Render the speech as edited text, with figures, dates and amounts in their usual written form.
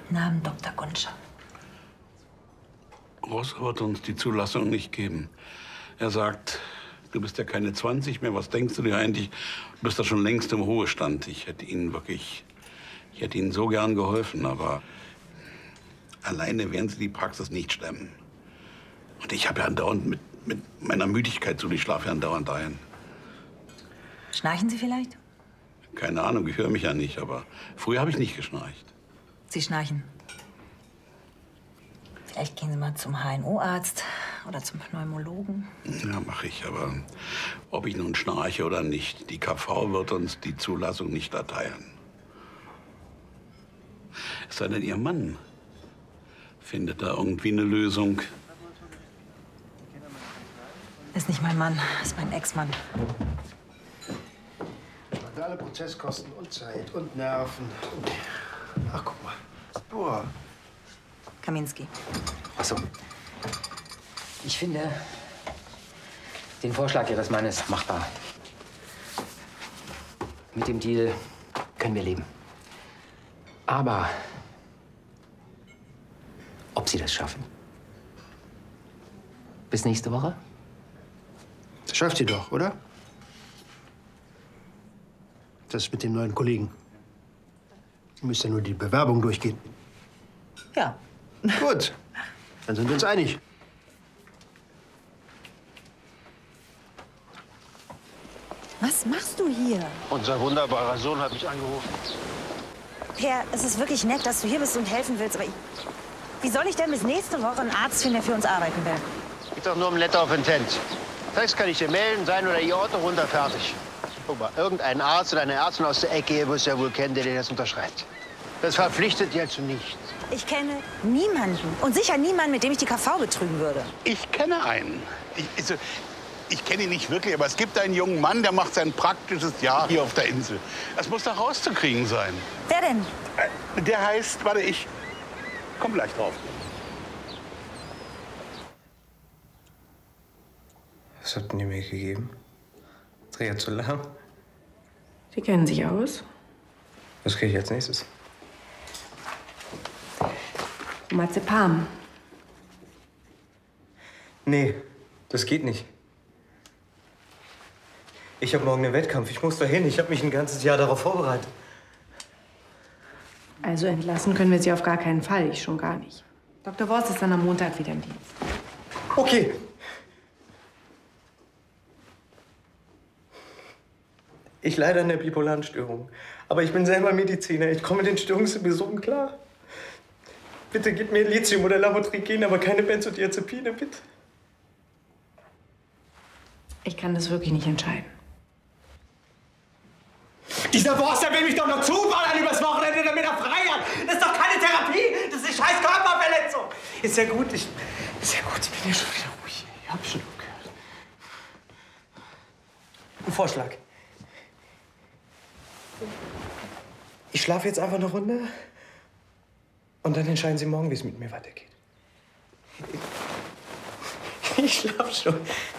Guten Abend, Dr. Gunscher. Ross wird uns die Zulassung nicht geben. Er sagt, du bist ja keine 20 mehr. Was denkst du dir eigentlich? Du bist ja schon längst im Ruhestand. Ich hätte Ihnen so gern geholfen, aber alleine werden Sie die Praxis nicht stemmen. Und ich habe ja andauernd mit meiner Müdigkeit ich schlafe ja andauernd ein. Schnarchen Sie vielleicht? Keine Ahnung, ich höre mich ja nicht, aber früher habe ich nicht geschnarcht. Sie schnarchen. Vielleicht gehen Sie mal zum HNO-Arzt oder zum Pneumologen. Ja, mache ich, aber ob ich nun schnarche oder nicht, die KV wird uns die Zulassung nicht erteilen. Es sei denn, Ihr Mann findet da irgendwie eine Lösung. Ist nicht mein Mann, ist mein Ex-Mann. Alle Prozesskosten und Zeit und Nerven. Ach, guck mal. Boah. Kaminski. Ach so. Ich finde den Vorschlag Ihres Mannes machbar. Mit dem Deal können wir leben. Aber ob Sie das schaffen? Bis nächste Woche? Das schafft sie doch, oder? Das ist mit dem neuen Kollegen. Sie müsst ja nur die Bewerbung durchgehen. Ja. Gut, dann sind wir uns einig. Was machst du hier? Unser wunderbarer Sohn hat mich angerufen. Per, es ist wirklich nett, dass du hier bist und helfen willst, aber wie soll ich denn bis nächste Woche einen Arzt finden, der für uns arbeiten will? Geht doch nur um Letter of Intent. Das kann ich dir melden, sein oder ihr Auto runter, fertig. Guck mal, irgendein Arzt oder eine Ärztin aus der Ecke hier wirst du ja wohl kennen, der dir das unterschreibt. Das verpflichtet ja zu nichts. Ich kenne niemanden und sicher niemanden, mit dem ich die KV betrügen würde. Ich kenne einen. Ich kenne ihn nicht wirklich, aber es gibt einen jungen Mann, der macht sein praktisches Jahr hier auf der Insel. Das muss doch rauszukriegen sein. Wer denn? Der heißt, warte, ich komm gleich drauf. Was habt ihr mir gegeben? Triazolam? Sie kennen sich aus? Was kriege ich als nächstes? Marzipan. Nee, das geht nicht. Ich habe morgen einen Wettkampf. Ich muss dahin. Ich habe mich ein ganzes Jahr darauf vorbereitet. Also entlassen können wir Sie auf gar keinen Fall. Ich schon gar nicht. Dr. Worst ist dann am Montag wieder im Dienst. Okay. Ich leide an der bipolaren Störung. Aber ich bin selber Mediziner. Ich komme mit den Störungsepisoden klar. Bitte gib mir Lithium oder Lamotrigin, aber keine Benzodiazepine, bitte. Ich kann das wirklich nicht entscheiden. Dieser Boss, der will mich doch noch zuballern übers Wochenende, damit er frei hat. Das ist doch keine Therapie. Das ist eine scheiß Körperverletzung. Ist ja gut, ich bin ja schon wieder ruhig. Ich hab schon gehört. Ein Vorschlag. Ich schlafe jetzt einfach eine Runde und dann entscheiden Sie morgen, wie es mit mir weitergeht. Ich schlafe schon.